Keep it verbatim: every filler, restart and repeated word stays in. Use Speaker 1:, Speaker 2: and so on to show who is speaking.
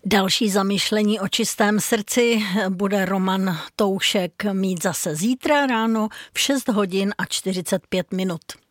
Speaker 1: Další zamyšlení o čistém srdci bude Roman Toušek mít zase zítra ráno v šest hodin a čtyřicet pět minut.